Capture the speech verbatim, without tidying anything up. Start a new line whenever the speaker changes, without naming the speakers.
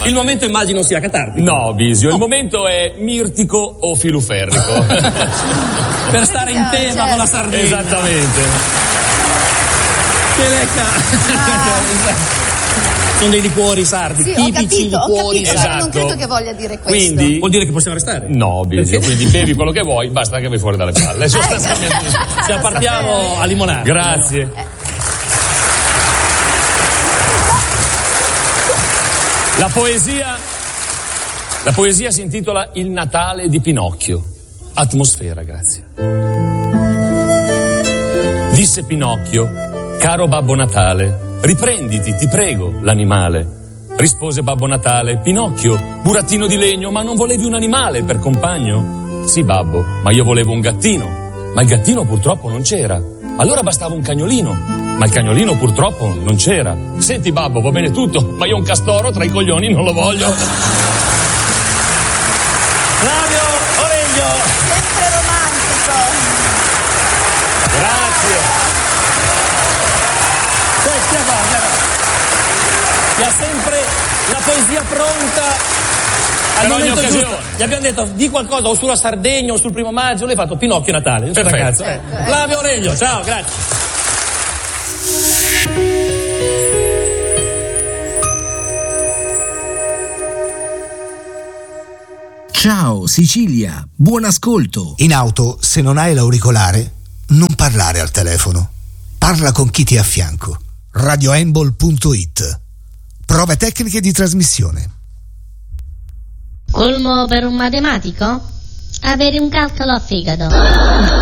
Il momento immagino sia catartico.
No, Bisio, il momento è mirtico o filuferrico.
Per stare in tema
certo.
con la Sardegna.
Esattamente.
Che lecca.
Ah.
Sono dei liquori sardi,
Sì, ho
tipici
capito, ho
liquori
capito,
sardi.
ma non credo che voglia dire questo.
Quindi
Vuol dire che possiamo restare?
No, Bisio, quindi bevi quello che vuoi, basta che vai fuori dalle palle. Sostanzialmente.
Se partiamo a limonare.
Grazie. La poesia La poesia si intitola Il Natale di Pinocchio. Atmosfera, grazie. Disse Pinocchio: caro Babbo Natale, riprenditi, ti prego, l'animale. Rispose Babbo Natale: Pinocchio, burattino di legno, ma non volevi un animale per compagno? Sì, babbo, ma io volevo un gattino. Ma il gattino purtroppo non c'era. Allora bastava un cagnolino. Ma il cagnolino purtroppo non c'era. Senti, babbo, va bene tutto, ma io un castoro tra i coglioni non lo voglio.
Flavio Oreglio.
Sempre romantico.
Grazie.
Cioè, stia qua, stia qua. Che ha sempre la poesia pronta al
Per ogni
momento
occasione.
giusto. Gli abbiamo detto di qualcosa o sulla Sardegna o sul primo maggio, lui ha fatto Pinocchio Natale. Non so
Perfetto.
cazzo, eh. Flavio Oreglio, ciao, grazie.
Ciao Sicilia, buon ascolto.
In auto, se non hai l'auricolare, non parlare al telefono. Parla con chi ti è a fianco. radioembol punto it. Prove tecniche di trasmissione.
Colmo per un matematico? Avere un calcolo a fegato.